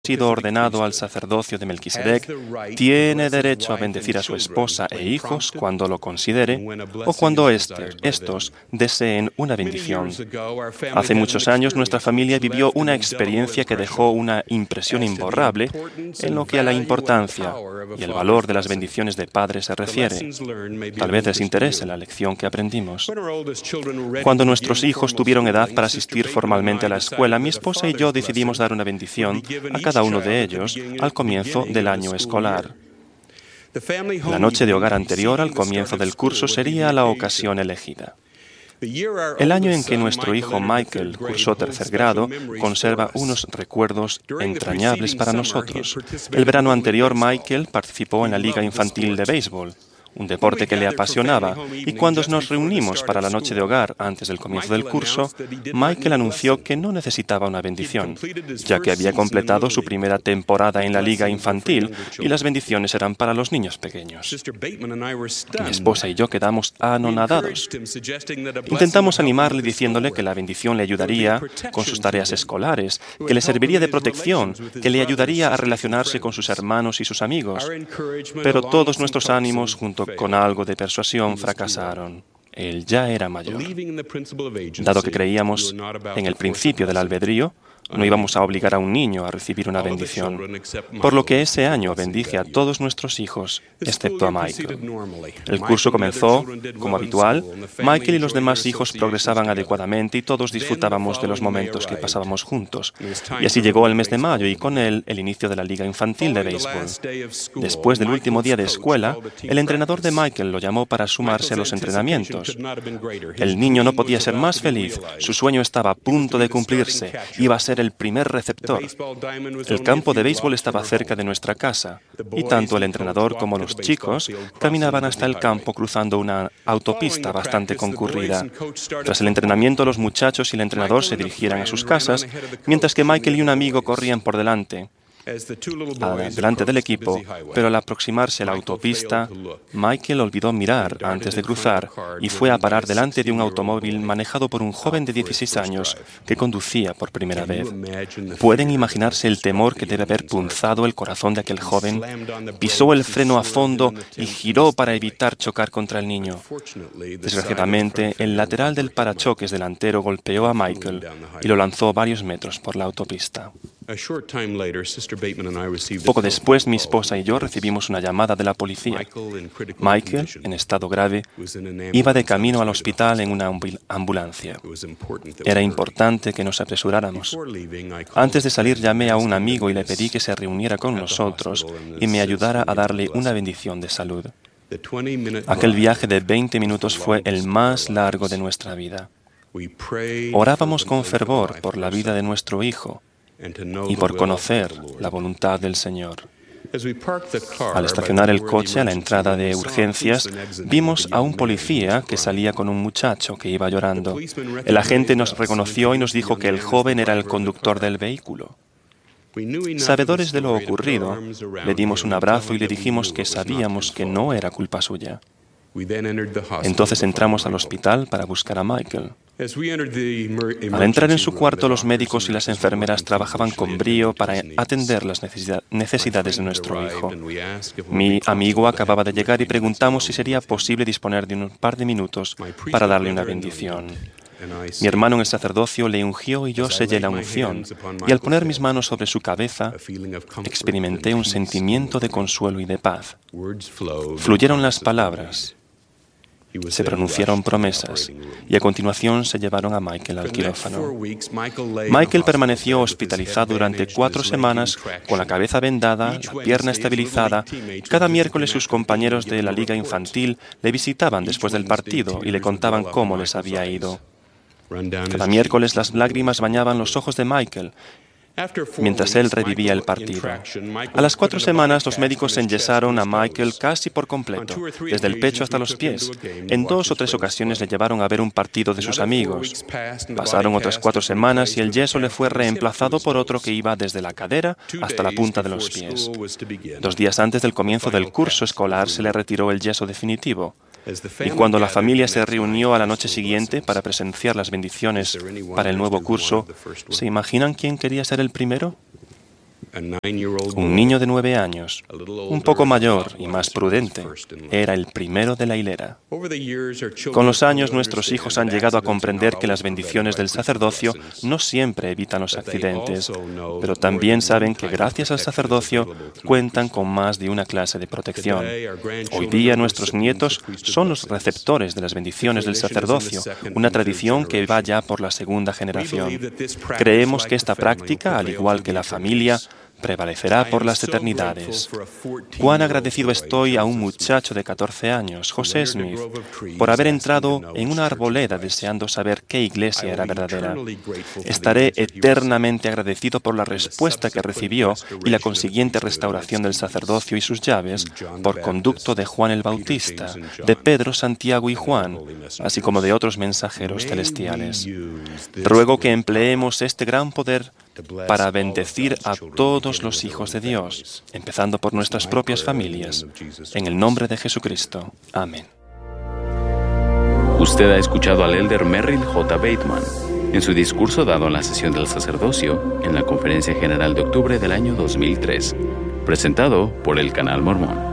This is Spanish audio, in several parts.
sido ordenado al sacerdocio de Melquisedec, tiene derecho a bendecir a su esposa e hijos cuando lo considere o cuando estos deseen una bendición. Hace muchos años nuestra familia vivió una experiencia que dejó una impresión imborrable en lo que a la importancia y el valor de las bendiciones de padre se refiere. Tal vez les interese la lección que aprendimos. Cuando nuestros hijos tuvieron edad para asistir formalmente a la escuela, mi esposa y yo decidimos dar una bendición a cada uno de ellos al comienzo del año escolar. La noche de hogar anterior al comienzo del curso sería la ocasión elegida. El año en que nuestro hijo Michael cursó tercer grado conserva unos recuerdos entrañables para nosotros. El verano anterior, Michael participó en la Liga Infantil de Béisbol, un deporte que le apasionaba, y cuando nos reunimos para la noche de hogar antes del comienzo del curso, Michael anunció que no necesitaba una bendición, ya que había completado su primera temporada en la liga infantil y las bendiciones eran para los niños pequeños. Mi esposa y yo quedamos anonadados. Intentamos animarle diciéndole que la bendición le ayudaría con sus tareas escolares, que le serviría de protección, que le ayudaría a relacionarse con sus hermanos y sus amigos. Pero todos nuestros ánimos, junto con algo de persuasión, fracasaron. Él ya era mayor. Dado que creíamos en el principio del albedrío, no íbamos a obligar a un niño a recibir una bendición, por lo que ese año bendije a todos nuestros hijos, excepto a Michael. El curso comenzó como habitual, Michael y los demás hijos progresaban adecuadamente y todos disfrutábamos de los momentos que pasábamos juntos. Y así llegó el mes de mayo y con él el inicio de la Liga Infantil de Béisbol. Después del último día de escuela, el entrenador de Michael lo llamó para sumarse a los entrenamientos. El niño no podía ser más feliz, su sueño estaba a punto de cumplirse, iba a ser el primer receptor. El campo de béisbol estaba cerca de nuestra casa y tanto el entrenador como los chicos caminaban hasta el campo cruzando una autopista bastante concurrida. Tras el entrenamiento, los muchachos y el entrenador se dirigieran a sus casas, mientras que Michael y un amigo corrían por delante del equipo, pero al aproximarse a la autopista, Michael olvidó mirar antes de cruzar y fue a parar delante de un automóvil manejado por un joven de 16 años que conducía por primera vez. ¿Pueden imaginarse el temor que debe haber punzado el corazón de aquel joven? Pisó el freno a fondo y giró para evitar chocar contra el niño. Desgraciadamente, el lateral del parachoques delantero golpeó a Michael y lo lanzó varios metros por la autopista. Poco después, mi esposa y yo recibimos una llamada de la policía. Michael, en estado grave, iba de camino al hospital en una ambulancia. Era importante que nos apresuráramos. Antes de salir, llamé a un amigo y le pedí que se reuniera con nosotros y me ayudara a darle una bendición de salud. Aquel viaje de 20 minutos fue el más largo de nuestra vida. Orábamos con fervor por la vida de nuestro hijo y por conocer la voluntad del Señor. Al estacionar el coche a la entrada de urgencias, vimos a un policía que salía con un muchacho que iba llorando. El agente nos reconoció y nos dijo que el joven era el conductor del vehículo. Sabedores de lo ocurrido, le dimos un abrazo y le dijimos que sabíamos que no era culpa suya. Entonces entramos al hospital para buscar a Michael. Al entrar en su cuarto, los médicos y las enfermeras trabajaban con brío para atender las necesidades de nuestro hijo. Mi amigo acababa de llegar y preguntamos si sería posible disponer de un par de minutos para darle una bendición. Mi hermano en el sacerdocio le ungió y yo sellé la unción, y al poner mis manos sobre su cabeza, experimenté un sentimiento de consuelo y de paz. Fluyeron las palabras. Se pronunciaron promesas y a continuación se llevaron a Michael al quirófano. Michael permaneció hospitalizado durante 4 semanas con la cabeza vendada, la pierna estabilizada. Cada miércoles sus compañeros de la liga infantil le visitaban después del partido y le contaban cómo les había ido. Cada miércoles las lágrimas bañaban los ojos de Michael mientras él revivía el partido. A las 4 semanas, los médicos enyesaron a Michael casi por completo, desde el pecho hasta los pies. En 2 o 3 ocasiones le llevaron a ver un partido de sus amigos. Pasaron otras 4 semanas y el yeso le fue reemplazado por otro que iba desde la cadera hasta la punta de los pies. 2 días antes del comienzo del curso escolar se le retiró el yeso definitivo. Y cuando la familia se reunió a la noche siguiente para presenciar las bendiciones para el nuevo curso, ¿se imaginan quién quería ser el primero? Un niño de 9 años, un poco mayor y más prudente, era el primero de la hilera. Con los años, nuestros hijos han llegado a comprender que las bendiciones del sacerdocio no siempre evitan los accidentes, pero también saben que gracias al sacerdocio cuentan con más de una clase de protección. Hoy día nuestros nietos son los receptores de las bendiciones del sacerdocio, una tradición que va ya por la segunda generación. Creemos que esta práctica, al igual que la familia, prevalecerá por las eternidades. Cuán agradecido estoy a un muchacho de 14 años, José Smith, por haber entrado en una arboleda deseando saber qué iglesia era verdadera. Estaré eternamente agradecido por la respuesta que recibió y la consiguiente restauración del sacerdocio y sus llaves por conducto de Juan el Bautista, de Pedro, Santiago y Juan, así como de otros mensajeros celestiales. Ruego que empleemos este gran poder para bendecir a todos los hijos de Dios, empezando por nuestras propias familias. En el nombre de Jesucristo. Amén. Usted ha escuchado al elder Merrill J. Bateman en su discurso dado en la sesión del sacerdocio en la Conferencia General de octubre del año 2003, presentado por el Canal Mormón.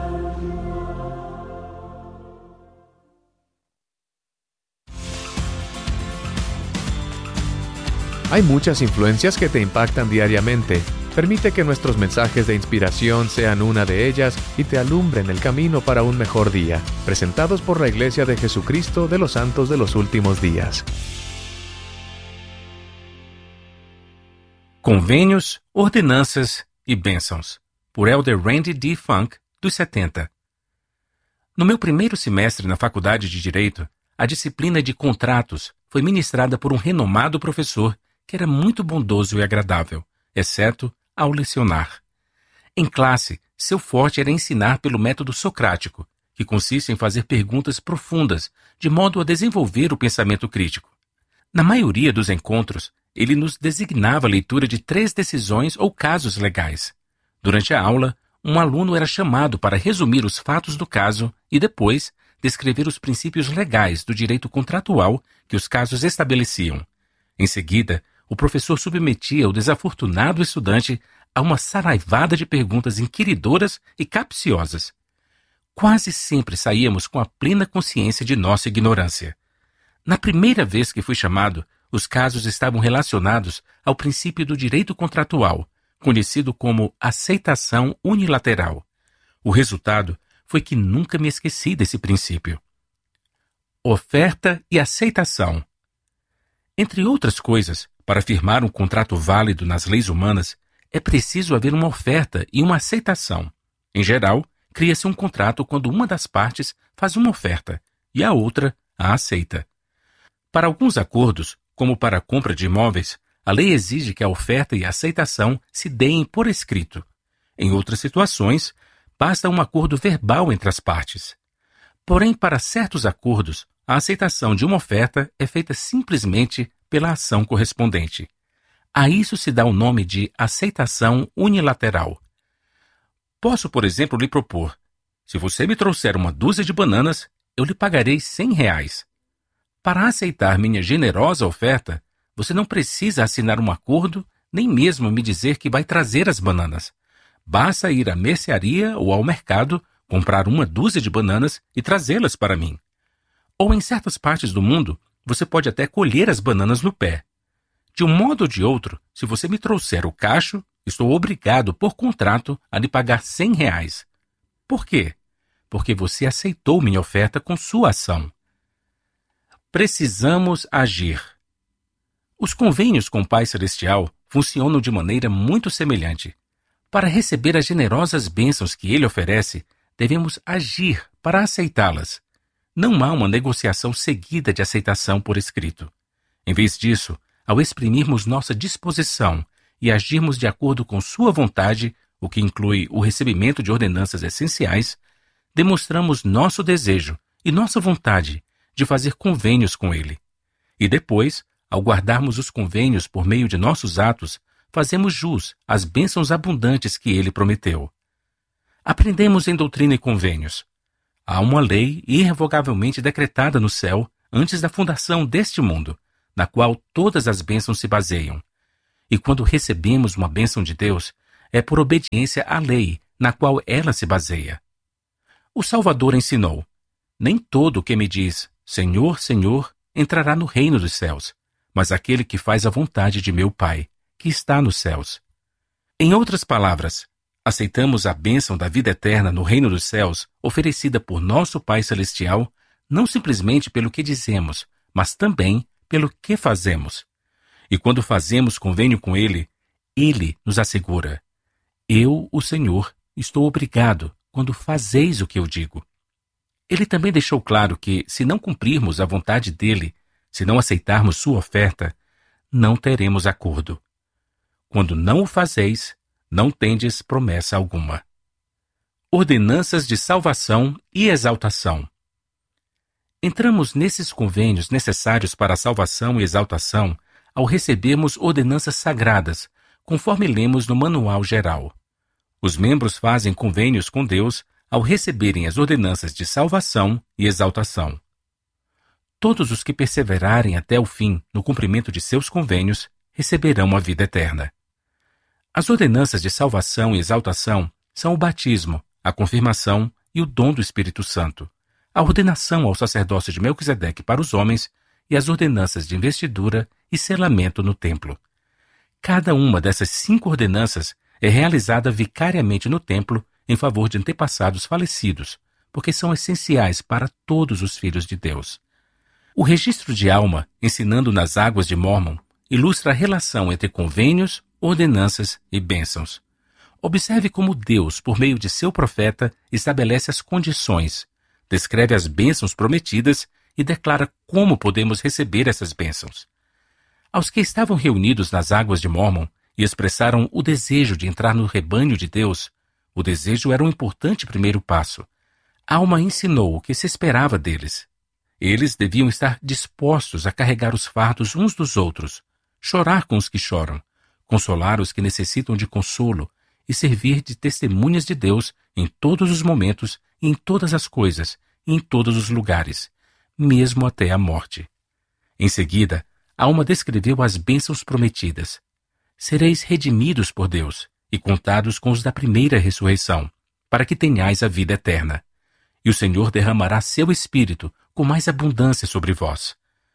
Hay muchas influencias que te impactan diariamente. Permite que nuestros mensajes de inspiración sean una de ellas y te alumbren el camino para un mejor día. Presentados por la Iglesia de Jesucristo de los Santos de los Últimos Días. Convênios, Ordenanças e Bênçãos, por Elder Randy D. Funk, dos 70. No meu primeiro semestre na Faculdade de Direito, a disciplina de contratos foi ministrada por um renomado professor que era muito bondoso e agradável, exceto ao lecionar. Em classe, seu forte era ensinar pelo método socrático, que consiste em fazer perguntas profundas, de modo a desenvolver o pensamento crítico. Na maioria dos encontros, ele nos designava a leitura de 3 decisões ou casos legais. Durante a aula, um aluno era chamado para resumir os fatos do caso e depois descrever os princípios legais do direito contratual que os casos estabeleciam. Em seguida, o professor submetia o desafortunado estudante a uma saraivada de perguntas inquiridoras e capciosas. Quase sempre saíamos com a plena consciência de nossa ignorância. Na primeira vez que fui chamado, os casos estavam relacionados ao princípio do direito contratual, conhecido como aceitação unilateral. O resultado foi que nunca me esqueci desse princípio. Oferta e aceitação. Entre outras coisas, para firmar um contrato válido nas leis humanas, é preciso haver uma oferta e uma aceitação. Em geral, cria-se um contrato quando uma das partes faz uma oferta e a outra a aceita. Para alguns acordos, como para a compra de imóveis, a lei exige que a oferta e a aceitação se deem por escrito. Em outras situações, basta um acordo verbal entre as partes. Porém, para certos acordos, a aceitação de uma oferta é feita simplesmente pela ação correspondente. A isso se dá o nome de aceitação unilateral. Posso, por exemplo, lhe propor: se você me trouxer uma dúzia de bananas, eu lhe pagarei R$100. Para aceitar minha generosa oferta, você não precisa assinar um acordo, nem mesmo me dizer que vai trazer as bananas. Basta ir à mercearia ou ao mercado, comprar uma dúzia de bananas e trazê-las para mim. Ou em certas partes do mundo, você pode até colher as bananas no pé. De um modo ou de outro, se você me trouxer o cacho, estou obrigado por contrato a lhe pagar R$100. Por quê? Porque você aceitou minha oferta com sua ação. Precisamos agir. Os convênios com o Pai Celestial funcionam de maneira muito semelhante. Para receber as generosas bênçãos que Ele oferece, devemos agir para aceitá-las. Não há uma negociação seguida de aceitação por escrito. Em vez disso, ao exprimirmos nossa disposição e agirmos de acordo com sua vontade, o que inclui o recebimento de ordenanças essenciais, demonstramos nosso desejo e nossa vontade de fazer convênios com Ele. E depois, ao guardarmos os convênios por meio de nossos atos, fazemos jus às bênçãos abundantes que Ele prometeu. Aprendemos em Doutrina e Convênios. Há uma lei irrevogavelmente decretada no céu antes da fundação deste mundo, na qual todas as bênçãos se baseiam. E quando recebemos uma bênção de Deus, é por obediência à lei, na qual ela se baseia. O Salvador ensinou: nem todo o que me diz, Senhor, Senhor, entrará no reino dos céus, mas aquele que faz a vontade de meu Pai, que está nos céus. Em outras palavras, aceitamos a bênção da vida eterna no reino dos céus, oferecida por nosso Pai Celestial, não simplesmente pelo que dizemos, mas também pelo que fazemos. E quando fazemos convênio com Ele, Ele nos assegura: eu, o Senhor, estou obrigado quando fazeis o que eu digo. Ele também deixou claro que, se não cumprirmos a vontade dele, se não aceitarmos sua oferta, não teremos acordo. Quando não o fazeis, não tendes promessa alguma. Ordenanças de salvação e exaltação. Entramos nesses convênios necessários para a salvação e exaltação ao recebermos ordenanças sagradas, conforme lemos no Manual Geral. Os membros fazem convênios com Deus ao receberem as ordenanças de salvação e exaltação. Todos os que perseverarem até o fim no cumprimento de seus convênios receberão a vida eterna. As ordenanças de salvação e exaltação são o batismo, a confirmação e o dom do Espírito Santo, a ordenação ao sacerdócio de Melquisedeque para os homens e as ordenanças de investidura e selamento no templo. Cada uma dessas 5 ordenanças é realizada vicariamente no templo em favor de antepassados falecidos, porque são essenciais para todos os filhos de Deus. O registro de Alma, ensinando nas águas de Mórmon, ilustra a relação entre convênios, ordenanças e bênçãos. Observe como Deus, por meio de seu profeta, estabelece as condições, descreve as bênçãos prometidas e declara como podemos receber essas bênçãos. Aos que estavam reunidos nas águas de Mórmon e expressaram o desejo de entrar no rebanho de Deus, o desejo era um importante primeiro passo. Alma ensinou o que se esperava deles. Eles deviam estar dispostos a carregar os fardos uns dos outros, chorar com os que choram, consolar os que necessitam de consolo e servir de testemunhas de Deus em todos os momentos, em todas as coisas, e em todos os lugares, mesmo até a morte. Em seguida, Alma descreveu as bênçãos prometidas. Sereis redimidos por Deus e contados com os da primeira ressurreição, para que tenhais a vida eterna. E o Senhor derramará seu Espírito com mais abundância sobre vós.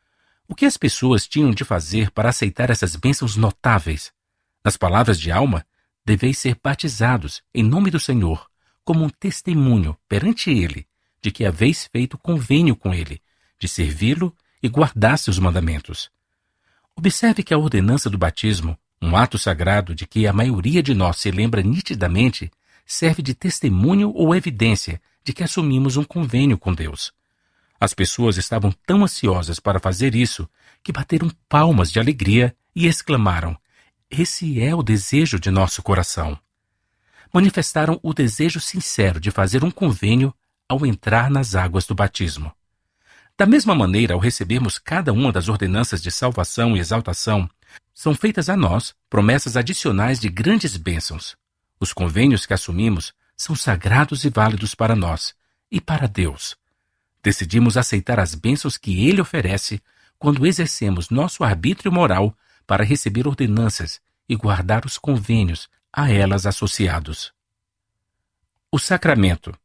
O que as pessoas tinham de fazer para aceitar essas bênçãos notáveis? Nas palavras de Alma, deveis ser batizados em nome do Senhor, como um testemunho perante Ele, de que haveis feito convênio com Ele, de servi-lo e guardar seus mandamentos. Observe que a ordenança do batismo, um ato sagrado de que a maioria de nós se lembra nitidamente, serve de testemunho ou evidência de que assumimos um convênio com Deus. As pessoas estavam tão ansiosas para fazer isso que bateram palmas de alegria e exclamaram: esse é o desejo de nosso coração. Manifestaram o desejo sincero de fazer um convênio ao entrar nas águas do batismo. Da mesma maneira, ao recebermos cada uma das ordenanças de salvação e exaltação, são feitas a nós promessas adicionais de grandes bênçãos. Os convênios que assumimos são sagrados e válidos para nós e para Deus. Decidimos aceitar as bênçãos que Ele oferece quando exercemos nosso arbítrio moral para receber ordenanças e guardar os convênios a elas associados. O sacramento.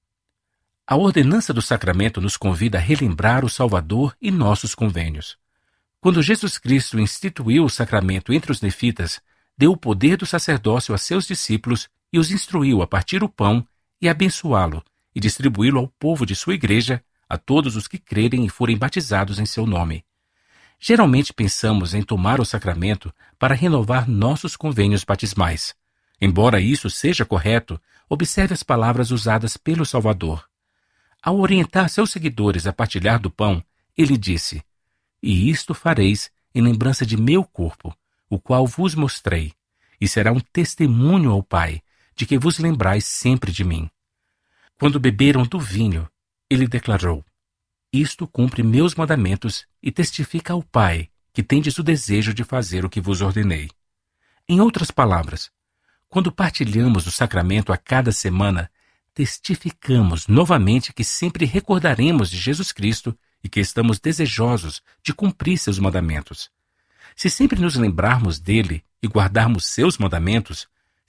A ordenança do sacramento nos convida a relembrar o Salvador e nossos convênios. Quando Jesus Cristo instituiu o sacramento entre os nefitas, deu o poder do sacerdócio a seus discípulos e os instruiu a partir o pão e abençoá-lo e distribuí-lo ao povo de sua igreja, a todos os que crerem e forem batizados em seu nome. Geralmente pensamos em tomar o sacramento para renovar nossos convênios batismais. Embora isso seja correto, observe as palavras usadas pelo Salvador. Ao orientar seus seguidores a partilhar do pão, ele disse: e isto fareis em lembrança de meu corpo, o qual vos mostrei, e será um testemunho ao Pai, de que vos lembrais sempre de mim. Quando beberam do vinho, ele declarou: isto cumpre meus mandamentos e testifica ao Pai que tendes o desejo de fazer o que vos ordenei. Em outras palavras, quando partilhamos do sacramento a cada semana, testificamos novamente que sempre recordaremos de Jesus Cristo e que estamos desejosos de cumprir seus mandamentos. Se sempre nos lembrarmos dele e guardarmos seus mandamentos,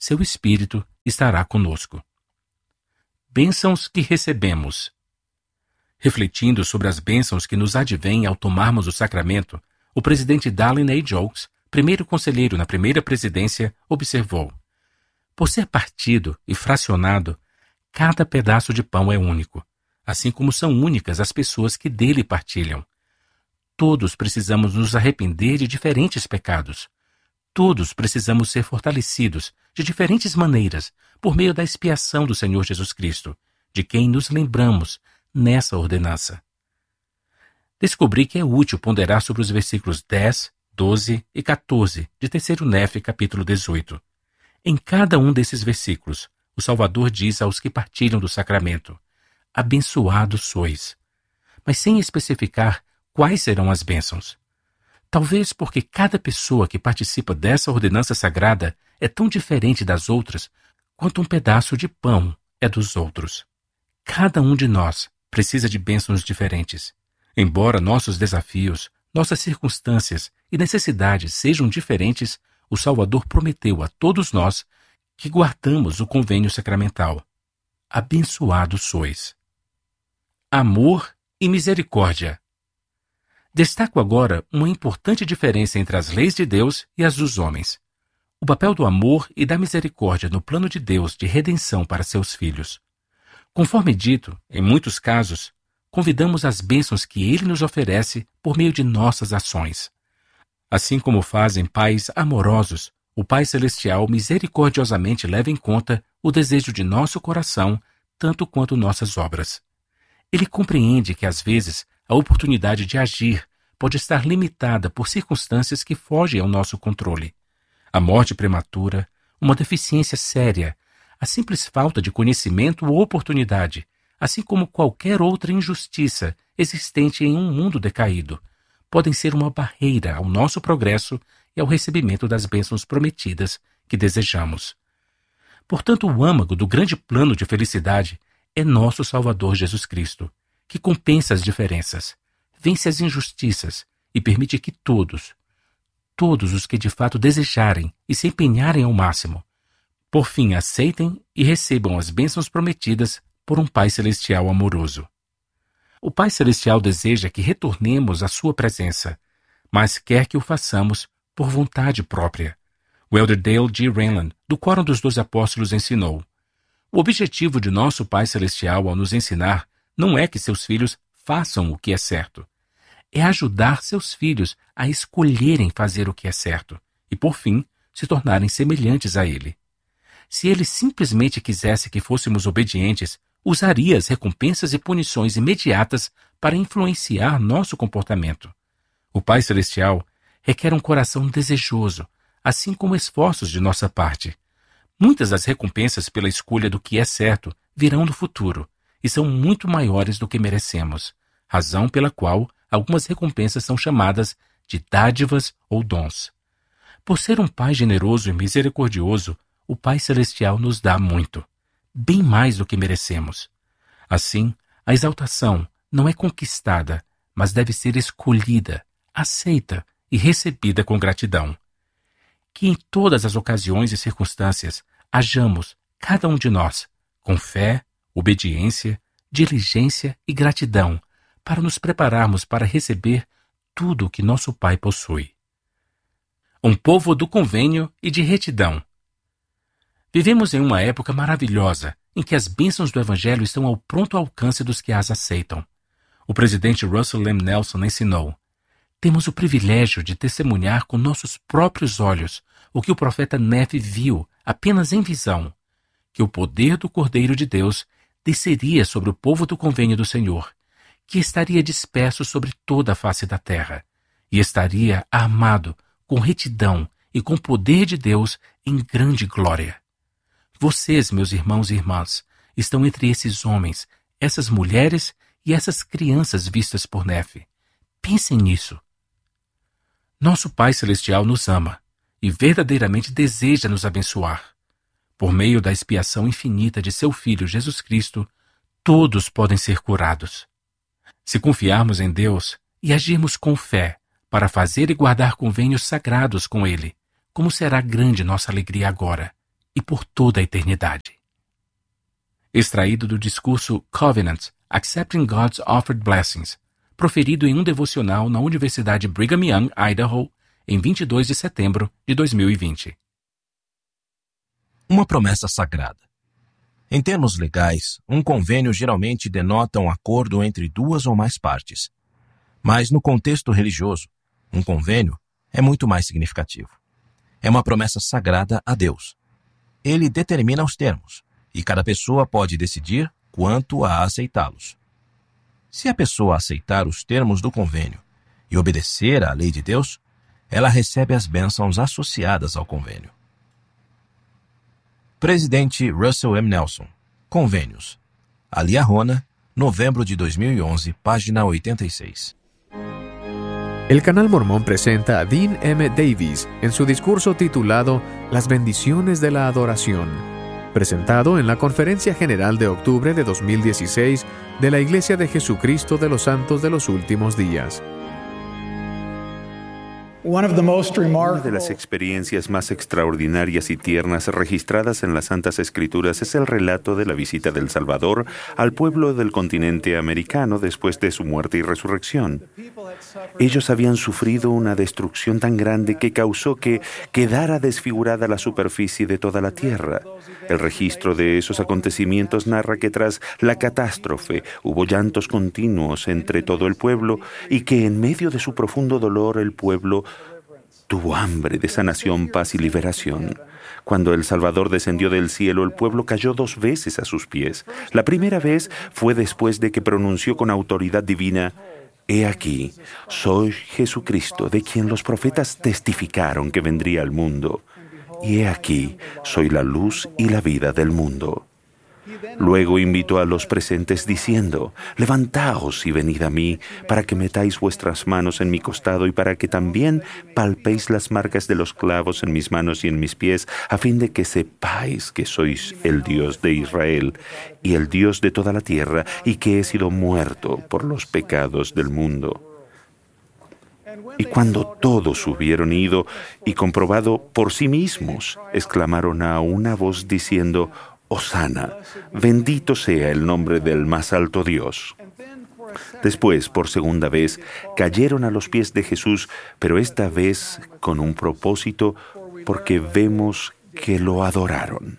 seu Espírito estará conosco. Bênçãos que recebemos. Refletindo sobre as bênçãos que nos advêm ao tomarmos o sacramento, o presidente Dallin A. Oaks, primeiro conselheiro na primeira presidência, observou: por ser partido e fracionado, cada pedaço de pão é único, assim como são únicas as pessoas que dele partilham. Todos precisamos nos arrepender de diferentes pecados. Todos precisamos ser fortalecidos de diferentes maneiras por meio da expiação do Senhor Jesus Cristo, de quem nos lembramos nessa ordenança. Descobri que é útil ponderar sobre os versículos 10, 12 e 14 de 3º Nefe, capítulo 18. Em cada um desses versículos, o Salvador diz aos que partilham do sacramento: abençoados sois, mas sem especificar quais serão as bênçãos. Talvez porque cada pessoa que participa dessa ordenança sagrada é tão diferente das outras quanto um pedaço de pão é dos outros. Cada um de nós precisa de bênçãos diferentes. Embora nossos desafios, nossas circunstâncias e necessidades sejam diferentes, o Salvador prometeu a todos nós que guardamos o convênio sacramental. Abençoados sois. Amor e misericórdia. Destaco agora uma importante diferença entre as leis de Deus e as dos homens. O papel do amor e da misericórdia no plano de Deus de redenção para seus filhos. Conforme dito, em muitos casos, convidamos as bênçãos que Ele nos oferece por meio de nossas ações. Assim como fazem pais amorosos, o Pai Celestial misericordiosamente leva em conta o desejo de nosso coração, tanto quanto nossas obras. Ele compreende que, às vezes, a oportunidade de agir pode estar limitada por circunstâncias que fogem ao nosso controle. A morte prematura, uma deficiência séria, a simples falta de conhecimento ou oportunidade, assim como qualquer outra injustiça existente em um mundo decaído, podem ser uma barreira ao nosso progresso e ao recebimento das bênçãos prometidas que desejamos. Portanto, o âmago do grande plano de felicidade é nosso Salvador Jesus Cristo, que compensa as diferenças, vence as injustiças e permite que todos os que de fato desejarem e se empenharem ao máximo, por fim aceitem e recebam as bênçãos prometidas por um Pai Celestial amoroso. O Pai Celestial deseja que retornemos à sua presença, mas quer que o façamos por vontade própria. O elder Dale G. Renlund, do Quórum dos 12 Apóstolos, ensinou: o objetivo de nosso Pai Celestial ao nos ensinar não é que seus filhos façam o que é certo. É ajudar seus filhos a escolherem fazer o que é certo e, por fim, se tornarem semelhantes a Ele. Se Ele simplesmente quisesse que fôssemos obedientes, usaria as recompensas e punições imediatas para influenciar nosso comportamento. O Pai Celestial requer um coração desejoso, assim como esforços de nossa parte. Muitas das recompensas pela escolha do que é certo virão no futuro e são muito maiores do que merecemos, razão pela qual algumas recompensas são chamadas de dádivas ou dons. Por ser um Pai generoso e misericordioso, o Pai Celestial nos dá muito, bem mais do que merecemos. Assim, a exaltação não é conquistada, mas deve ser escolhida, aceita e recebida com gratidão. Que em todas as ocasiões e circunstâncias hajamos, cada um de nós, com fé, obediência, diligência e gratidão, para nos prepararmos para receber tudo o que nosso Pai possui. Um povo do convênio e de retidão. Vivemos em uma época maravilhosa, em que as bênçãos do Evangelho estão ao pronto alcance dos que as aceitam. O presidente Russell M. Nelson ensinou: temos o privilégio de testemunhar com nossos próprios olhos o que o profeta Nefe viu apenas em visão, que o poder do Cordeiro de Deus desceria sobre o povo do convênio do Senhor, que estaria disperso sobre toda a face da terra, e estaria armado com retidão e com o poder de Deus em grande glória. Vocês, meus irmãos e irmãs, estão entre esses homens, essas mulheres e essas crianças vistas por Nefe. Pensem nisso. Nosso Pai Celestial nos ama e verdadeiramente deseja nos abençoar. Por meio da expiação infinita de seu Filho Jesus Cristo, todos podem ser curados. Se confiarmos em Deus e agirmos com fé para fazer e guardar convênios sagrados com Ele, como será grande nossa alegria agora e por toda a eternidade. Extraído do discurso Covenant, Accepting God's Offered Blessings, proferido em um devocional na Universidade Brigham Young, Idaho, em 22 de setembro de 2020. Uma promessa sagrada. Em termos legais, um convênio geralmente denota um acordo entre duas ou mais partes. Mas no contexto religioso, um convênio é muito mais significativo. É uma promessa sagrada a Deus. Ele determina os termos, e cada pessoa pode decidir quanto a aceitá-los. Se a pessoa aceitar os termos do convênio e obedecer à lei de Deus, ela recebe as bênçãos associadas ao convênio. Presidente Russell M. Nelson. Convênios. Ali Arjona, novembro de 2011, página 86. El Canal Mormón presenta a Dean M. Davis en su discurso titulado Las bendiciones de la adoración, presentado en la Conferencia General de octubre de 2016 de la Iglesia de Jesucristo de los Santos de los Últimos Días. Una de las experiencias más extraordinarias y tiernas registradas en las Santas Escrituras es el relato de la visita del Salvador al pueblo del continente americano después de su muerte y resurrección. Ellos habían sufrido una destrucción tan grande que causó que quedara desfigurada la superficie de toda la tierra. El registro de esos acontecimientos narra que tras la catástrofe hubo llantos continuos entre todo el pueblo y que en medio de su profundo dolor el pueblo tuvo hambre de sanación, paz y liberación. Cuando el Salvador descendió del cielo, el pueblo cayó 2 veces a sus pies. La primera vez fue después de que pronunció con autoridad divina: «He aquí, soy Jesucristo, de quien los profetas testificaron que vendría al mundo. Y he aquí, soy la luz y la vida del mundo». Luego invitó a los presentes diciendo: «Levantaos y venid a mí, para que metáis vuestras manos en mi costado y para que también palpéis las marcas de los clavos en mis manos y en mis pies, a fin de que sepáis que sois el Dios de Israel y el Dios de toda la tierra, y que he sido muerto por los pecados del mundo». Y cuando todos hubieron ido y comprobado por sí mismos, exclamaron a una voz diciendo: «Hosana, bendito sea el nombre del más alto Dios». Después, por segunda vez, cayeron a los pies de Jesús, pero esta vez con un propósito, porque vemos que lo adoraron.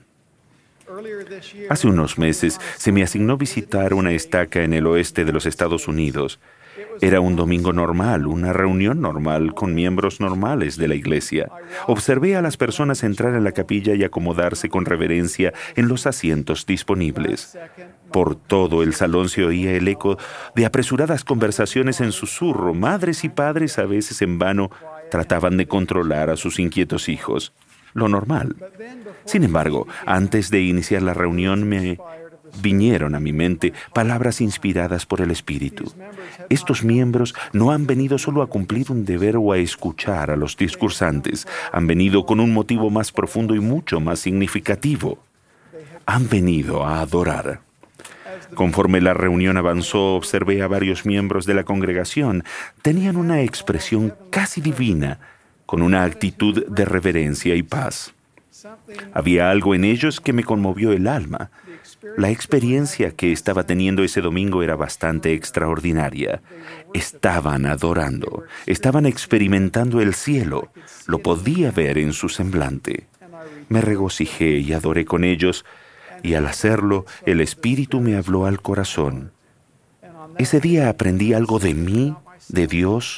Hace unos meses se me asignó visitar una estaca en el oeste de los Estados Unidos. Era un domingo normal, una reunión normal con miembros normales de la iglesia. Observé a las personas entrar en la capilla y acomodarse con reverencia en los asientos disponibles. Por todo el salón se oía el eco de apresuradas conversaciones en susurro. Madres y padres, a veces en vano, trataban de controlar a sus inquietos hijos. Lo normal. Sin embargo, antes de iniciar la reunión me vinieron a mi mente palabras inspiradas por el Espíritu. Estos miembros no han venido solo a cumplir un deber o a escuchar a los discursantes. Han venido con un motivo más profundo y mucho más significativo. Han venido a adorar. Conforme la reunión avanzó, observé a varios miembros de la congregación. Tenían una expresión casi divina, con una actitud de reverencia y paz. Había algo en ellos que me conmovió el alma. La experiencia que estaba teniendo ese domingo era bastante extraordinaria. Estaban adorando, estaban experimentando el cielo. Lo podía ver en su semblante. Me regocijé y adoré con ellos, y al hacerlo, el Espíritu me habló al corazón. Ese día aprendí algo de mí, de Dios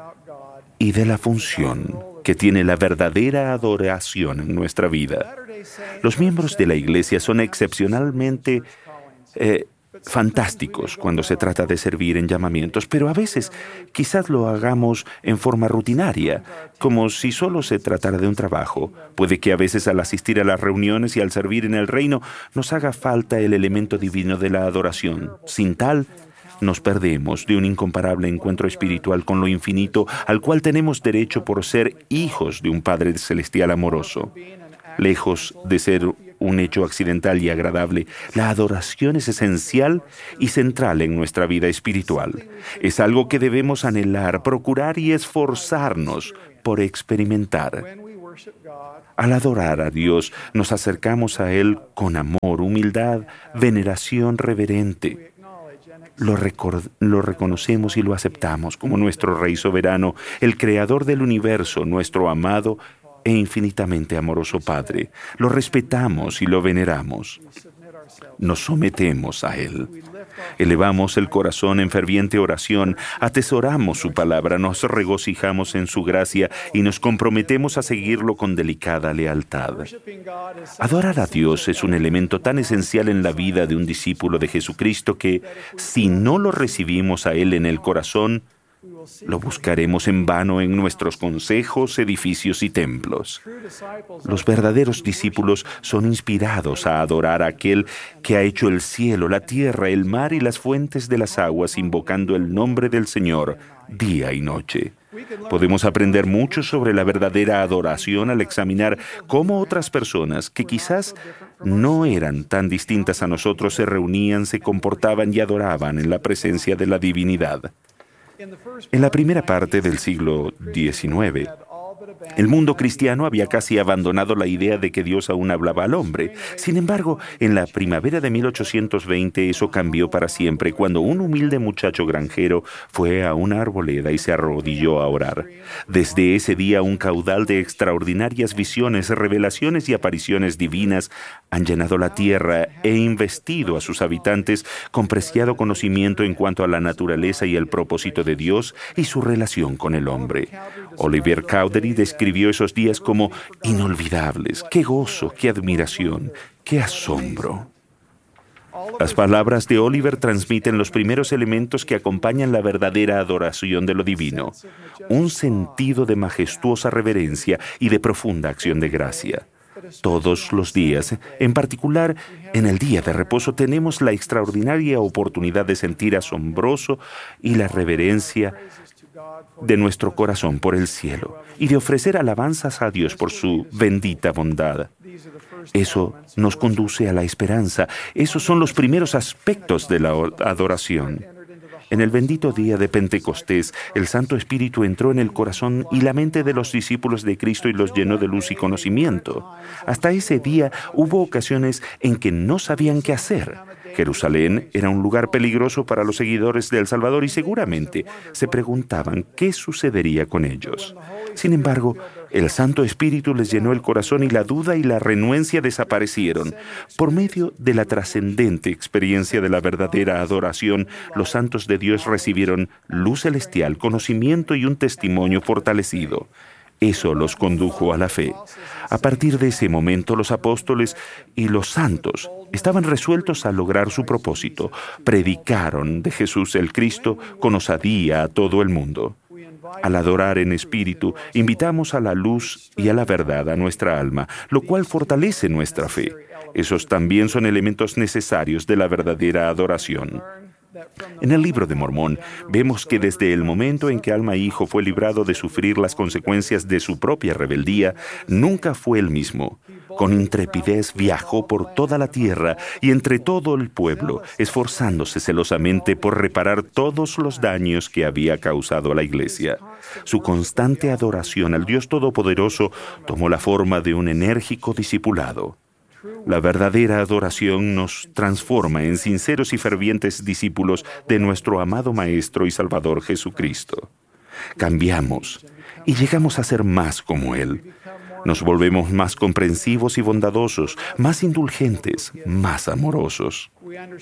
y de la función que tiene la verdadera adoración en nuestra vida. Los miembros de la iglesia son excepcionalmente fantásticos cuando se trata de servir en llamamientos, pero a veces quizás lo hagamos en forma rutinaria, como si solo se tratara de un trabajo. Puede que a veces al asistir a las reuniones y al servir en el reino nos haga falta el elemento divino de la adoración. Sin tal, nos perdemos de un incomparable encuentro espiritual con lo infinito al cual tenemos derecho por ser hijos de un Padre celestial amoroso. Lejos de ser un hecho accidental y agradable, la adoración es esencial y central en nuestra vida espiritual. Es algo que debemos anhelar, procurar y esforzarnos por experimentar. Al adorar a Dios, nos acercamos a Él con amor, humildad, veneración reverente. Lo reconocemos y lo aceptamos como nuestro Rey soberano, el Creador del universo, nuestro amado e infinitamente amoroso Padre. Lo respetamos y lo veneramos. Nos sometemos a Él. Elevamos el corazón en ferviente oración, atesoramos su palabra, nos regocijamos en su gracia y nos comprometemos a seguirlo con delicada lealtad. Adorar a Dios es un elemento tan esencial en la vida de un discípulo de Jesucristo que, si no lo recibimos a Él en el corazón, lo buscaremos en vano en nuestros consejos, edificios y templos. Los verdaderos discípulos son inspirados a adorar a aquel que ha hecho el cielo, la tierra, el mar y las fuentes de las aguas, invocando el nombre del Señor día y noche. Podemos aprender mucho sobre la verdadera adoración al examinar cómo otras personas, que quizás no eran tan distintas a nosotros, se reunían, se comportaban y adoraban en la presencia de la divinidad. En la primera parte del siglo XIX, el mundo cristiano había casi abandonado la idea de que Dios aún hablaba al hombre. Sin embargo, en la primavera de 1820 eso cambió para siempre cuando un humilde muchacho granjero fue a una arboleda y se arrodilló a orar. Desde ese día, un caudal de extraordinarias visiones, revelaciones y apariciones divinas han llenado la tierra e investido a sus habitantes con preciado conocimiento en cuanto a la naturaleza y el propósito de Dios y su relación con el hombre. Oliver Cowdery describió esos días como inolvidables. ¡Qué gozo, qué admiración, qué asombro! Las palabras de Oliver transmiten los primeros elementos que acompañan la verdadera adoración de lo divino: un sentido de majestuosa reverencia y de profunda acción de gracia. Todos los días, en particular en el día de reposo, tenemos la extraordinaria oportunidad de sentir asombroso y la reverencia de nuestro corazón por el cielo y de ofrecer alabanzas a Dios por su bendita bondad. Eso nos conduce a la esperanza. Esos son los primeros aspectos de la adoración. En el bendito día de Pentecostés, el Santo Espíritu entró en el corazón y la mente de los discípulos de Cristo y los llenó de luz y conocimiento. Hasta ese día hubo ocasiones en que no sabían qué hacer. Jerusalén era un lugar peligroso para los seguidores del Salvador y seguramente se preguntaban qué sucedería con ellos. Sin embargo, el Santo Espíritu les llenó el corazón y la duda y la renuencia desaparecieron. Por medio de la trascendente experiencia de la verdadera adoración, los santos de Dios recibieron luz celestial, conocimiento y un testimonio fortalecido. Eso los condujo a la fe. A partir de ese momento, los apóstoles y los santos estaban resueltos a lograr su propósito. Predicaron de Jesús el Cristo con osadía a todo el mundo. Al adorar en espíritu, invitamos a la luz y a la verdad a nuestra alma, lo cual fortalece nuestra fe. Esos también son elementos necesarios de la verdadera adoración. En el Libro de Mormón vemos que desde el momento en que Alma Hijo fue librado de sufrir las consecuencias de su propia rebeldía, nunca fue el mismo. Con intrepidez viajó por toda la tierra y entre todo el pueblo, esforzándose celosamente por reparar todos los daños que había causado a la iglesia. Su constante adoración al Dios Todopoderoso tomó la forma de un enérgico discipulado. La verdadera adoración nos transforma en sinceros y fervientes discípulos de nuestro amado Maestro y Salvador Jesucristo. Cambiamos y llegamos a ser más como Él. Nos volvemos más comprensivos y bondadosos, más indulgentes, más amorosos.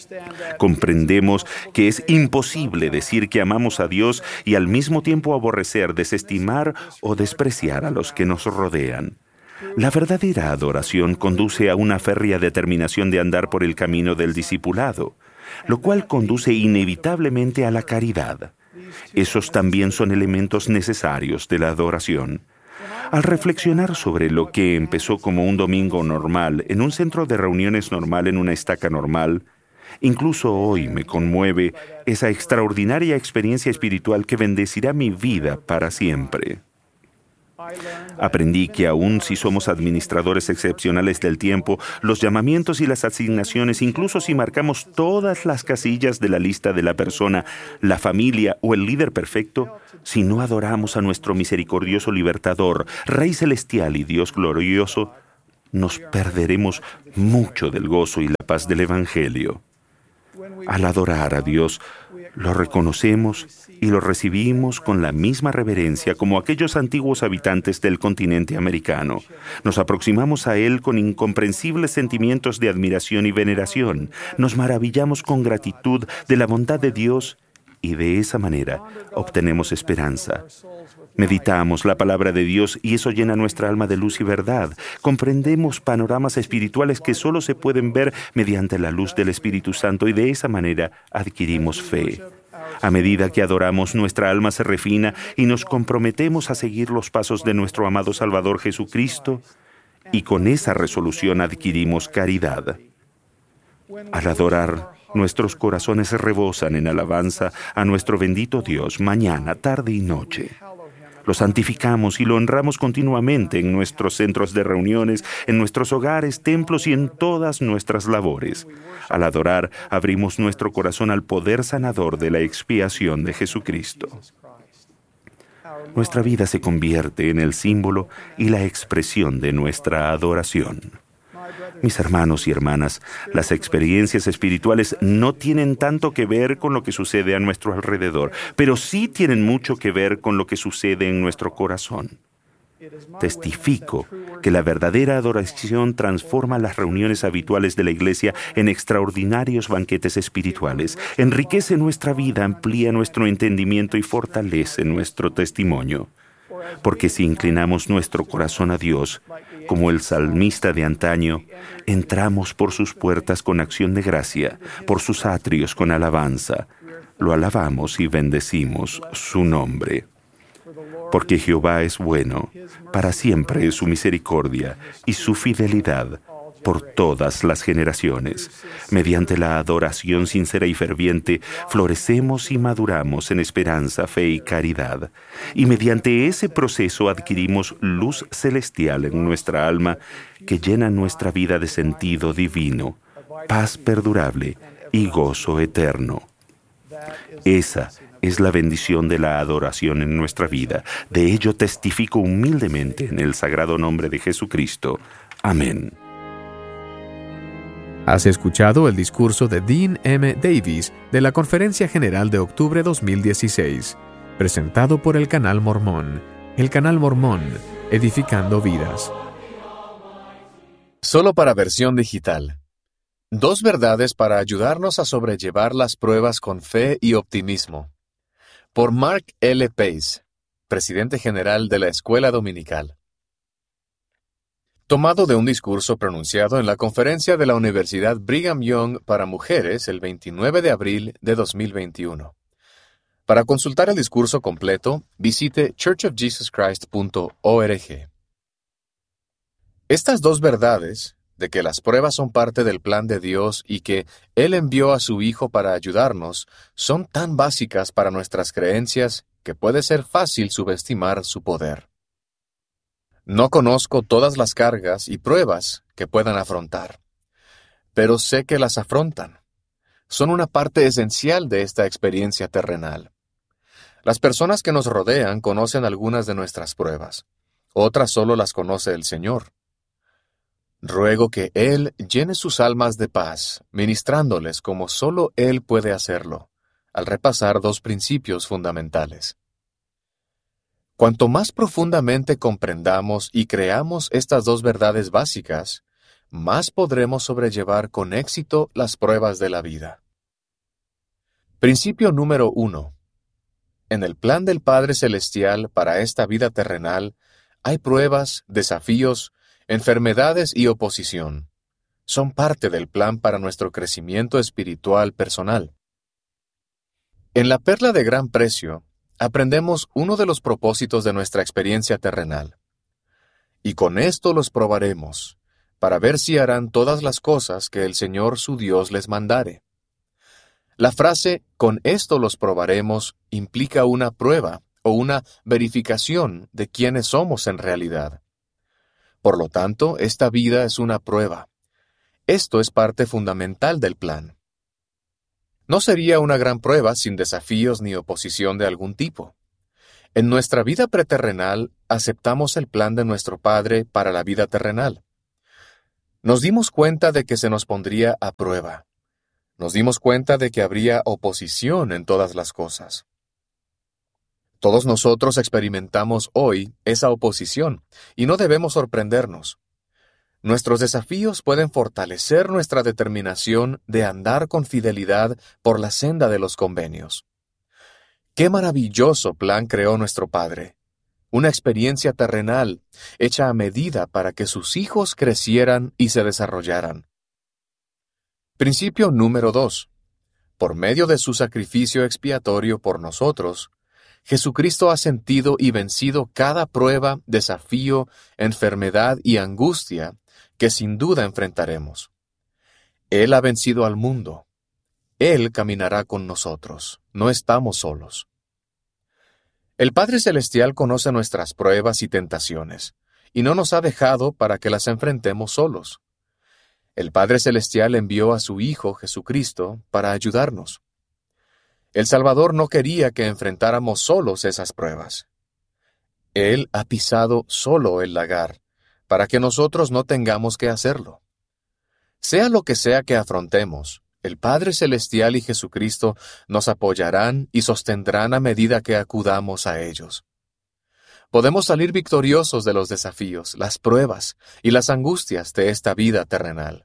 Comprendemos que es imposible decir que amamos a Dios y al mismo tiempo aborrecer, desestimar o despreciar a los que nos rodean. La verdadera adoración conduce a una férrea determinación de andar por el camino del discipulado, lo cual conduce inevitablemente a la caridad. Esos también son elementos necesarios de la adoración. Al reflexionar sobre lo que empezó como un domingo normal, en un centro de reuniones normal, en una estaca normal, incluso hoy me conmueve esa extraordinaria experiencia espiritual que bendecirá mi vida para siempre. Aprendí que aun si somos administradores excepcionales del tiempo, los llamamientos y las asignaciones, incluso si marcamos todas las casillas de la lista de la persona, la familia o el líder perfecto, si no adoramos a nuestro misericordioso libertador, Rey celestial y Dios glorioso, nos perderemos mucho del gozo y la paz del Evangelio. Al adorar a Dios, lo reconocemos y lo recibimos con la misma reverencia como aquellos antiguos habitantes del continente americano. Nos aproximamos a Él con incomprensibles sentimientos de admiración y veneración. Nos maravillamos con gratitud de la bondad de Dios y de esa manera obtenemos esperanza. Meditamos la palabra de Dios y eso llena nuestra alma de luz y verdad. Comprendemos panoramas espirituales que solo se pueden ver mediante la luz del Espíritu Santo y de esa manera adquirimos fe. A medida que adoramos, nuestra alma se refina y nos comprometemos a seguir los pasos de nuestro amado Salvador Jesucristo y con esa resolución adquirimos caridad. Al adorar, nuestros corazones rebosan en alabanza a nuestro bendito Dios mañana, tarde y noche. Lo santificamos y lo honramos continuamente en nuestros centros de reuniones, en nuestros hogares, templos y en todas nuestras labores. Al adorar, abrimos nuestro corazón al poder sanador de la expiación de Jesucristo. Nuestra vida se convierte en el símbolo y la expresión de nuestra adoración. Mis hermanos y hermanas, las experiencias espirituales no tienen tanto que ver con lo que sucede a nuestro alrededor, pero sí tienen mucho que ver con lo que sucede en nuestro corazón. Testifico que la verdadera adoración transforma las reuniones habituales de la Iglesia en extraordinarios banquetes espirituales, enriquece nuestra vida, amplía nuestro entendimiento y fortalece nuestro testimonio. Porque si inclinamos nuestro corazón a Dios, como el salmista de antaño, entramos por sus puertas con acción de gracia, por sus atrios con alabanza. Lo alabamos y bendecimos su nombre. Porque Jehová es bueno, para siempre es su misericordia y su fidelidad por todas las generaciones. Mediante la adoración sincera y ferviente, florecemos y maduramos en esperanza, fe y caridad. Y mediante ese proceso adquirimos luz celestial en nuestra alma que llena nuestra vida de sentido divino, paz perdurable y gozo eterno. Esa es la bendición de la adoración en nuestra vida. De ello testifico humildemente en el sagrado nombre de Jesucristo. Amén. Has escuchado el discurso de Dean M. Davis de la Conferencia General de octubre 2016, presentado por el Canal Mormón. El Canal Mormón, edificando vidas. Solo para versión digital. 2 verdades para ayudarnos a sobrellevar las pruebas con fe y optimismo. Por Mark L. Pace, presidente general de la Escuela Dominical. Tomado de un discurso pronunciado en la conferencia de la Universidad Brigham Young para mujeres el 29 de abril de 2021. Para consultar el discurso completo, visite churchofjesuschrist.org. Estas 2 verdades, de que las pruebas son parte del plan de Dios y que Él envió a su Hijo para ayudarnos, son tan básicas para nuestras creencias que puede ser fácil subestimar su poder. No conozco todas las cargas y pruebas que puedan afrontar, pero sé que las afrontan. Son una parte esencial de esta experiencia terrenal. Las personas que nos rodean conocen algunas de nuestras pruebas, otras solo las conoce el Señor. Ruego que Él llene sus almas de paz, ministrándoles como solo Él puede hacerlo, al repasar 2 principios fundamentales. Cuanto más profundamente comprendamos y creamos estas 2 verdades básicas, más podremos sobrellevar con éxito las pruebas de la vida. Principio número 1. En el plan del Padre Celestial para esta vida terrenal, hay pruebas, desafíos, enfermedades y oposición. Son parte del plan para nuestro crecimiento espiritual personal. En la perla de gran precio, aprendemos uno de los propósitos de nuestra experiencia terrenal. Y con esto los probaremos, para ver si harán todas las cosas que el Señor su Dios les mandare. La frase, con esto los probaremos, implica una prueba, o una verificación de quiénes somos en realidad. Por lo tanto, esta vida es una prueba. Esto es parte fundamental del plan. No sería una gran prueba sin desafíos ni oposición de algún tipo. En nuestra vida preterrenal, aceptamos el plan de nuestro Padre para la vida terrenal. Nos dimos cuenta de que se nos pondría a prueba. Nos dimos cuenta de que habría oposición en todas las cosas. Todos nosotros experimentamos hoy esa oposición, y no debemos sorprendernos. Nuestros desafíos pueden fortalecer nuestra determinación de andar con fidelidad por la senda de los convenios. ¡Qué maravilloso plan creó nuestro Padre! Una experiencia terrenal, hecha a medida para que sus hijos crecieran y se desarrollaran. Principio número 2. Por medio de su sacrificio expiatorio por nosotros, Jesucristo ha sentido y vencido cada prueba, desafío, enfermedad y angustia que sin duda enfrentaremos. Él ha vencido al mundo. Él caminará con nosotros. No estamos solos. El Padre Celestial conoce nuestras pruebas y tentaciones, y no nos ha dejado para que las enfrentemos solos. El Padre Celestial envió a su Hijo Jesucristo para ayudarnos. El Salvador no quería que enfrentáramos solos esas pruebas. Él ha pisado solo el lagar, para que nosotros no tengamos que hacerlo. Sea lo que sea que afrontemos, el Padre Celestial y Jesucristo nos apoyarán y sostendrán a medida que acudamos a ellos. Podemos salir victoriosos de los desafíos, las pruebas y las angustias de esta vida terrenal.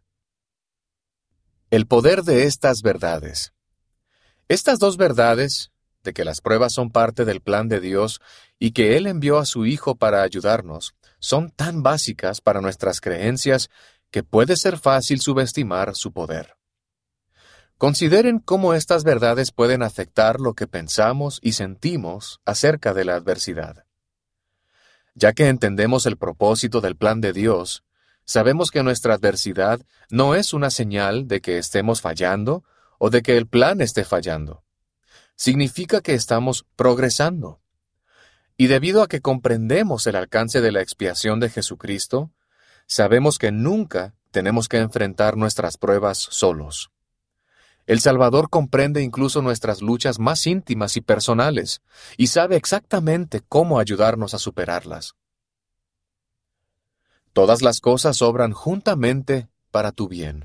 El poder de estas verdades. Estas dos verdades, de que las pruebas son parte del plan de Dios y que Él envió a su Hijo para ayudarnos, son tan básicas para nuestras creencias que puede ser fácil subestimar su poder. Consideren cómo estas verdades pueden afectar lo que pensamos y sentimos acerca de la adversidad. Ya que entendemos el propósito del plan de Dios, sabemos que nuestra adversidad no es una señal de que estemos fallando o de que el plan esté fallando. Significa que estamos progresando. Y debido a que comprendemos el alcance de la expiación de Jesucristo, sabemos que nunca tenemos que enfrentar nuestras pruebas solos. El Salvador comprende incluso nuestras luchas más íntimas y personales, y sabe exactamente cómo ayudarnos a superarlas. Todas las cosas obran juntamente para tu bien.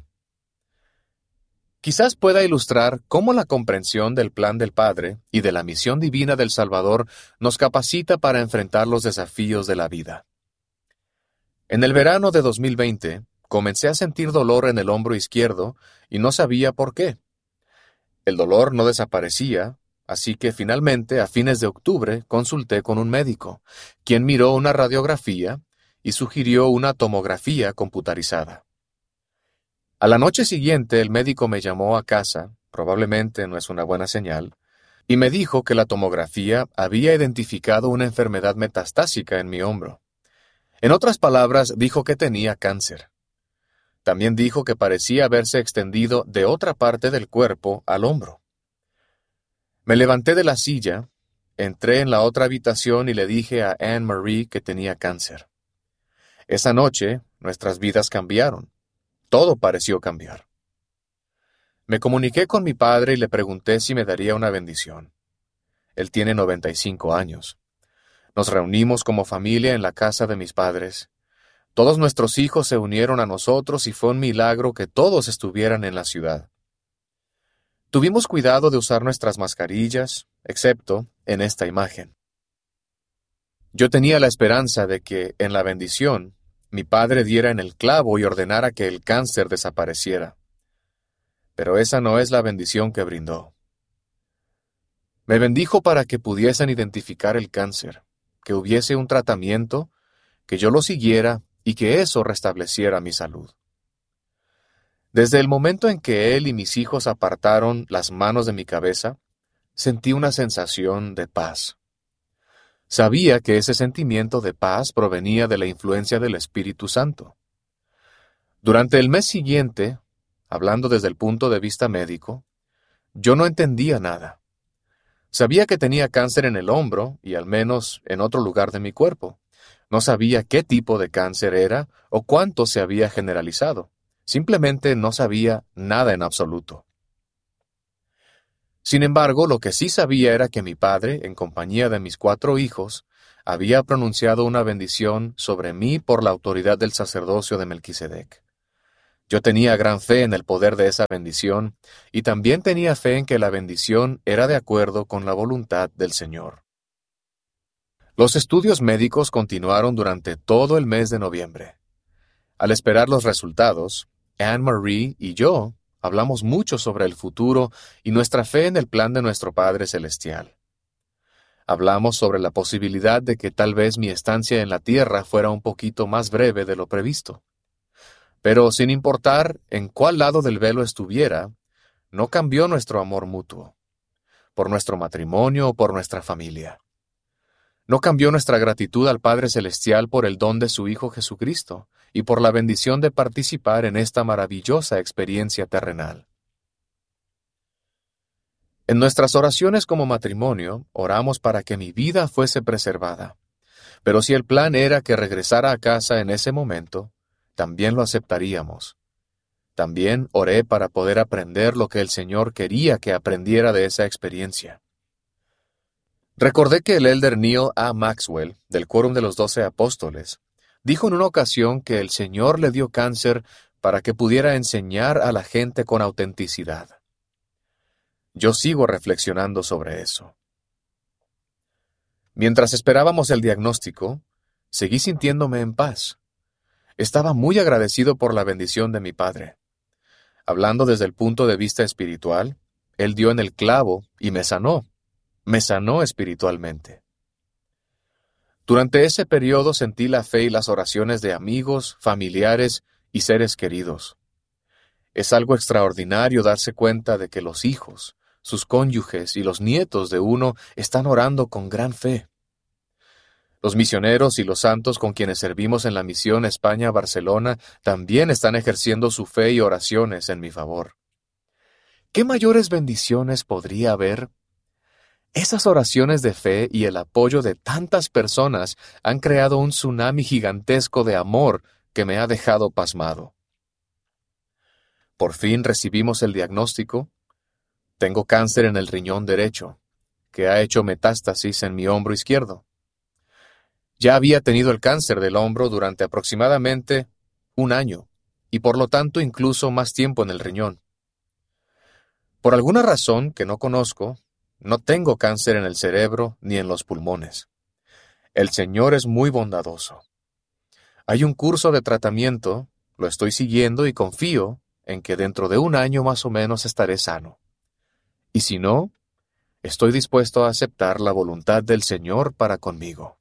Quizás pueda ilustrar cómo la comprensión del plan del Padre y de la misión divina del Salvador nos capacita para enfrentar los desafíos de la vida. En el verano de 2020, comencé a sentir dolor en el hombro izquierdo y no sabía por qué. El dolor no desaparecía, así que finalmente, a fines de octubre, consulté con un médico, quien miró una radiografía y sugirió una tomografía computarizada. A la noche siguiente, el médico me llamó a casa, probablemente no es una buena señal, y me dijo que la tomografía había identificado una enfermedad metastásica en mi hombro. En otras palabras, dijo que tenía cáncer. También dijo que parecía haberse extendido de otra parte del cuerpo al hombro. Me levanté de la silla, entré en la otra habitación y le dije a Anne Marie que tenía cáncer. Esa noche, nuestras vidas cambiaron. Todo pareció cambiar. Me comuniqué con mi padre y le pregunté si me daría una bendición. Él tiene 95 años. Nos reunimos como familia en la casa de mis padres. Todos nuestros hijos se unieron a nosotros y fue un milagro que todos estuvieran en la ciudad. Tuvimos cuidado de usar nuestras mascarillas, excepto en esta imagen. Yo tenía la esperanza de que, en la bendición, mi padre diera en el clavo y ordenara que el cáncer desapareciera. Pero esa no es la bendición que brindó. Me bendijo para que pudiesen identificar el cáncer, que hubiese un tratamiento, que yo lo siguiera y que eso restableciera mi salud. Desde el momento en que él y mis hijos apartaron las manos de mi cabeza, sentí una sensación de paz. Sabía que ese sentimiento de paz provenía de la influencia del Espíritu Santo. Durante el mes siguiente, hablando desde el punto de vista médico, yo no entendía nada. Sabía que tenía cáncer en el hombro y al menos en otro lugar de mi cuerpo. No sabía qué tipo de cáncer era o cuánto se había generalizado. Simplemente no sabía nada en absoluto. Sin embargo, lo que sí sabía era que mi padre, en compañía de mis 4 hijos, había pronunciado una bendición sobre mí por la autoridad del sacerdocio de Melquisedec. Yo tenía gran fe en el poder de esa bendición y también tenía fe en que la bendición era de acuerdo con la voluntad del Señor. Los estudios médicos continuaron durante todo el mes de noviembre. Al esperar los resultados, Anne-Marie y yo hablamos mucho sobre el futuro y nuestra fe en el plan de nuestro Padre Celestial. Hablamos sobre la posibilidad de que tal vez mi estancia en la tierra fuera un poquito más breve de lo previsto. Pero sin importar en cuál lado del velo estuviera, no cambió nuestro amor mutuo, por nuestro matrimonio o por nuestra familia. No cambió nuestra gratitud al Padre Celestial por el don de su Hijo Jesucristo y por la bendición de participar en esta maravillosa experiencia terrenal. En nuestras oraciones como matrimonio, oramos para que mi vida fuese preservada. Pero si el plan era que regresara a casa en ese momento, también lo aceptaríamos. También oré para poder aprender lo que el Señor quería que aprendiera de esa experiencia. Recordé que el elder Neil A. Maxwell, del Quórum de los 12 Apóstoles, dijo en una ocasión que el Señor le dio cáncer para que pudiera enseñar a la gente con autenticidad. Yo sigo reflexionando sobre eso. Mientras esperábamos el diagnóstico, seguí sintiéndome en paz. Estaba muy agradecido por la bendición de mi padre. Hablando desde el punto de vista espiritual, él dio en el clavo y me sanó espiritualmente. Durante ese periodo sentí la fe y las oraciones de amigos, familiares y seres queridos. Es algo extraordinario darse cuenta de que los hijos, sus cónyuges y los nietos de uno están orando con gran fe. Los misioneros y los santos con quienes servimos en la misión España-Barcelona también están ejerciendo su fe y oraciones en mi favor. ¿Qué mayores bendiciones podría haber? Esas oraciones de fe y el apoyo de tantas personas han creado un tsunami gigantesco de amor que me ha dejado pasmado. Por fin recibimos el diagnóstico. Tengo cáncer en el riñón derecho, que ha hecho metástasis en mi hombro izquierdo. Ya había tenido el cáncer del hombro durante aproximadamente 1 año, y por lo tanto incluso más tiempo en el riñón. Por alguna razón que no conozco, no tengo cáncer en el cerebro ni en los pulmones. El Señor es muy bondadoso. Hay un curso de tratamiento, lo estoy siguiendo y confío en que dentro de 1 año más o menos estaré sano. Y si no, estoy dispuesto a aceptar la voluntad del Señor para conmigo.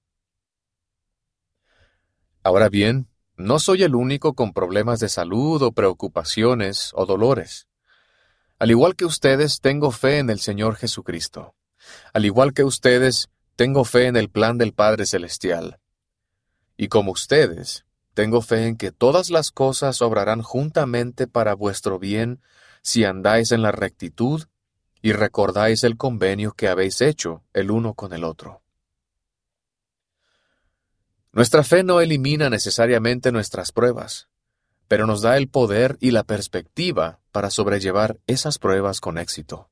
Ahora bien, no soy el único con problemas de salud o preocupaciones o dolores. Al igual que ustedes, tengo fe en el Señor Jesucristo. Al igual que ustedes, tengo fe en el plan del Padre Celestial. Y como ustedes, tengo fe en que todas las cosas obrarán juntamente para vuestro bien si andáis en la rectitud y recordáis el convenio que habéis hecho el uno con el otro. Nuestra fe no elimina necesariamente nuestras pruebas, pero nos da el poder y la perspectiva para sobrellevar esas pruebas con éxito.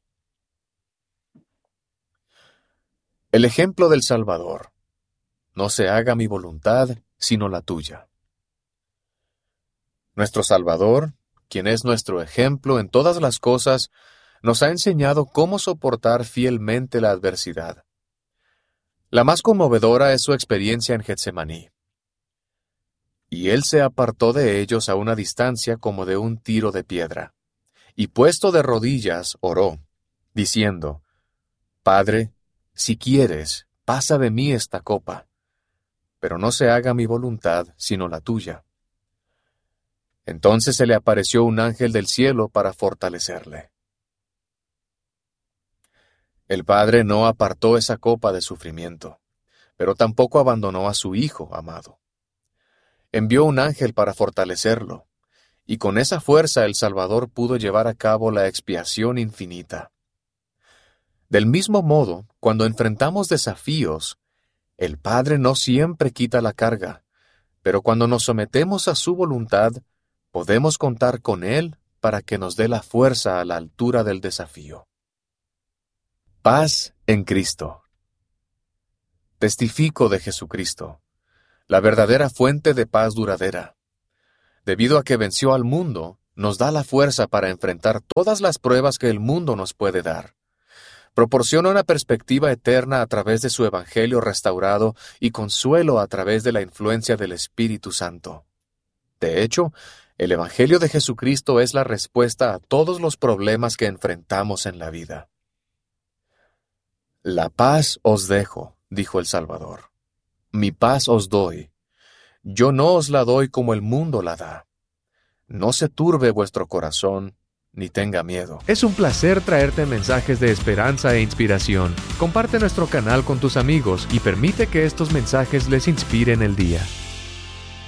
El ejemplo del Salvador. No se haga mi voluntad, sino la tuya. Nuestro Salvador, quien es nuestro ejemplo en todas las cosas, nos ha enseñado cómo soportar fielmente la adversidad. La más conmovedora es su experiencia en Getsemaní. Y él se apartó de ellos a una distancia como de un tiro de piedra, y puesto de rodillas oró, diciendo: Padre, si quieres, pasa de mí esta copa, pero no se haga mi voluntad, sino la tuya. Entonces se le apareció un ángel del cielo para fortalecerle. El Padre no apartó esa copa de sufrimiento, pero tampoco abandonó a su Hijo amado. Envió un ángel para fortalecerlo, y con esa fuerza el Salvador pudo llevar a cabo la expiación infinita. Del mismo modo, cuando enfrentamos desafíos, el Padre no siempre quita la carga, pero cuando nos sometemos a su voluntad, podemos contar con Él para que nos dé la fuerza a la altura del desafío. Paz en Cristo. Testifico de Jesucristo, la verdadera fuente de paz duradera. Debido a que venció al mundo, nos da la fuerza para enfrentar todas las pruebas que el mundo nos puede dar. Proporciona una perspectiva eterna a través de su Evangelio restaurado y consuelo a través de la influencia del Espíritu Santo. De hecho, el Evangelio de Jesucristo es la respuesta a todos los problemas que enfrentamos en la vida. La paz os dejo, dijo el Salvador. Mi paz os doy. Yo no os la doy como el mundo la da. No se turbe vuestro corazón, ni tenga miedo. Es un placer traerte mensajes de esperanza e inspiración. Comparte nuestro canal con tus amigos y permite que estos mensajes les inspiren el día.